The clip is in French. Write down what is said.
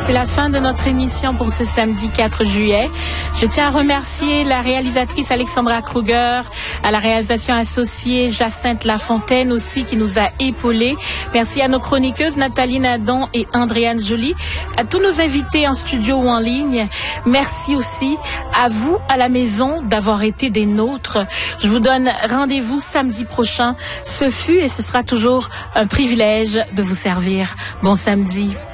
c'est la fin de notre émission pour ce samedi 4 juillet. Je tiens à remercier la réalisatrice Alexandra Kruger, à la réalisation associée Jacinthe Lafontaine aussi qui nous a épaulés. Merci à nos chroniqueuses Nathalie Nadon et Andréane Joly, à tous nos invités en studio ou en ligne. Merci aussi à vous à la maison d'avoir été des nôtres. Je vous donne rendez-vous samedi prochain. Ce fut et ce sera toujours un privilège de vous servir. Bon samedi.